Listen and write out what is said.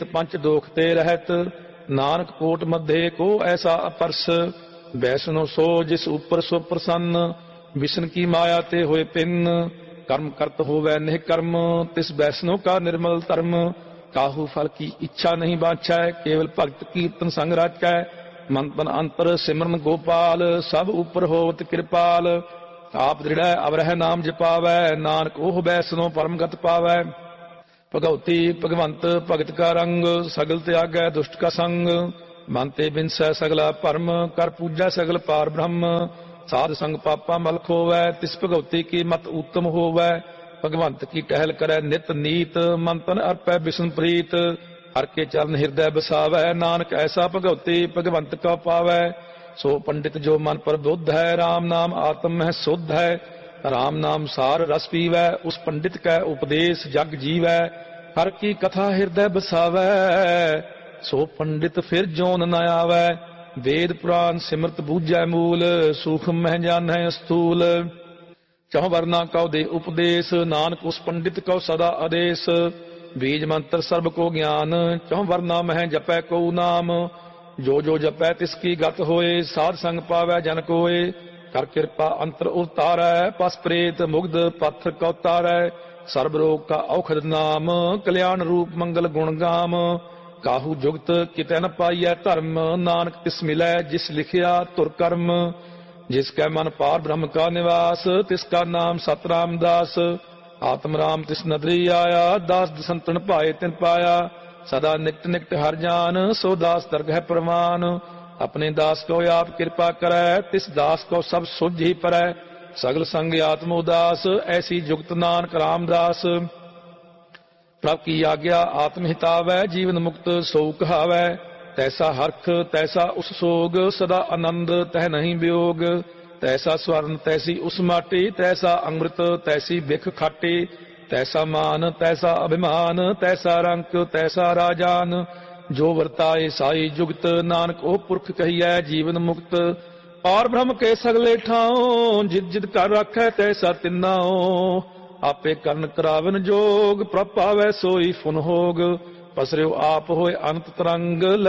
पंच दोख ते रहत, नानक कोट मध्य को ऐसा अपरस। वैष्णो सो जिस ऊपर सो प्रसन्न, विष्णु की माया ते होए पिन। कर्म करत होवै निह कर्म, तिस वैष्णो का निर्मल धर्म। काहू फल की इच्छा नहीं बाछै, केवल भगत कीर्तन संग राचै। मन तन अंतर सिमरन गोपाल, सब ऊपर होवत कृपाल। आप दृढ़ अवरह नाम जपावै, नानक ओह वैष्णो परम गत पावै। भगवती भगवंत भगत का रंग, सगल त्यागै दुष्ट का संग। मानते बिनसै सगला भरम, कर पूजा सगल पार ब्रह्म। साध संग पापा मल खोवै, तिस भगवती की मत उत्तम होवै। भगवंत की टहल करै नित नीत, मन तन अर्पै विष्णु प्रीत। हर के चरण हृदय बसावै, नानक ऐसा भगवती भगवंत का पावै। सो पंडित जो मन पर बुद्ध है, राम नाम आत्म है शुद्ध है। राम नाम सार रस पीवै, उस पंडित कै उपदेश जग जीवै। हर की कथा हृदय बसावै, सो पंडित फिर जोन न आवै। वेद पुराण सिमरत बूझै मूल, सूक्ष्म मह जानै स्थूल। चौं वर्ना कौ दे उपदेश, नानक उस पंडित कौ सदा आदेश। बीज मंत्र सर्ब को ज्ञान, चौं वर्ना मह जपै को नाम। जो जपै तिसकी गत होए, साध संग पावै जन कोय। कर कृपा अंतर उतारै, पस प्रेत मुग्ध पत्थर कौ तारै। सर्ब रोग का औखद नाम, कल्याण रूप मंगल गुण गाम। काहू जुगत कितै न पाइयै धर्म, नानक तिस मिलै जिस लिखिया तुर कर्म। जिसकै मन पार ब्रह्म का निवास, तिसका नाम सतराम दास। आत्म राम तिस नदरी आया, दास संतन पाए तिन पाया। सदा निकट निकट हर जान, सो दास दरगह प्रमाण। अपने दास को आप कृपा करै, तिस दास को सब सुझ ही परै। सगल संग आत्म उदास, ऐसी जुगत नानक रामदास। प्रभ की आज्ञा आत्म हितावै, जीवन मुक्त सो कहावै। तैसा हर्ख तैसा उस सोग, सदा आनंद तह नहीं वियोग। तैसा स्वर्ण तैसी उस माटी, तैसा अमृत तैसी बिख खाटी। तैसा मान तैसा अभिमान, तैसा रंक तैसा राजान। जो वर्ताए साई जुगत, नानक ओ पुरख कहिए जीवन मुक्त। पार ब्रह्म के सगले ठाओ, जिद जिद कर रखै तैसा तिन्नाओ। आपे करन करावन जोग, प्रभ पावै सोई फुन होग। पसरियो आप होए अनंत तरंग,